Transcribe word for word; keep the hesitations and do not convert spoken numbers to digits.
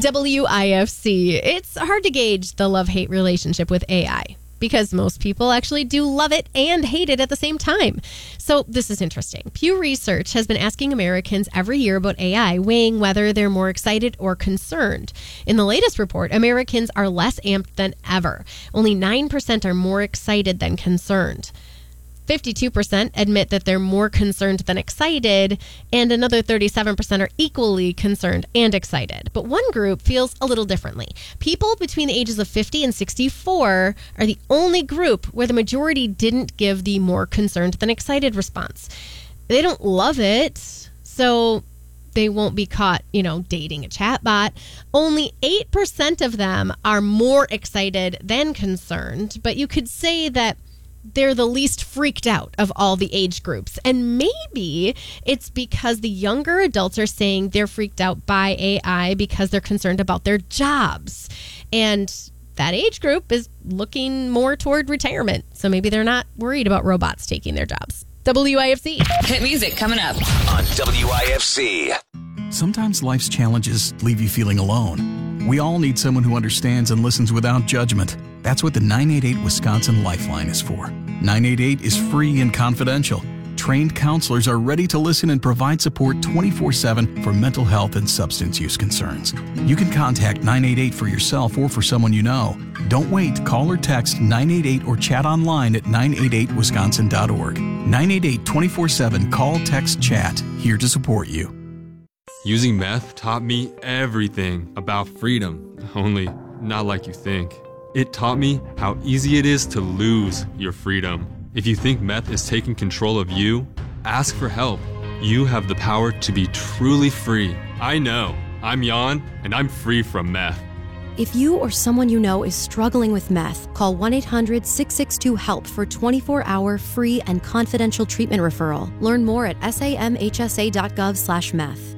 W I F C. It's hard to gauge the love-hate relationship with A I because most people actually do love it and hate it at the same time. So this is interesting. Pew Research has been asking Americans every year about A I, weighing whether they're more excited or concerned. In the latest report, Americans are less amped than ever. Only nine percent are more excited than concerned. fifty-two percent admit that they're more concerned than excited, and another thirty-seven percent are equally concerned and excited. But one group feels a little differently. People between the ages of fifty and sixty-four are the only group where the majority didn't give the more concerned than excited response. They don't love it, so they won't be caught, you know, dating a chatbot. Only eight percent of them are more excited than concerned, but you could say that they're the least freaked out of all the age groups. And maybe it's because the younger adults are saying they're freaked out by A I because they're concerned about their jobs. And that age group is looking more toward retirement. So maybe they're not worried about robots taking their jobs. W I F C. Hit music coming up on W I F C. Sometimes life's challenges leave you feeling alone. We all need someone who understands and listens without judgment. That's what the nine eight eight Wisconsin Lifeline is for. nine eight eight is free and confidential. Trained counselors are ready to listen and provide support twenty-four seven for mental health and substance use concerns. You can contact nine eight eight for yourself or for someone you know. Don't wait. Call or text nine eight eight or chat online at nine eight eight wisconsin dot org. nine eight eight twenty-four seven Call, text, chat. Here to support you. Using meth taught me everything about freedom, only not like you think. It taught me how easy it is to lose your freedom. If you think meth is taking control of you, ask for help. You have the power to be truly free. I know. I'm Jan, and I'm free from meth. If you or someone you know is struggling with meth, call one eight hundred six six two HELP for twenty-four hour free and confidential treatment referral. Learn more at samhsa dot gov slash meth.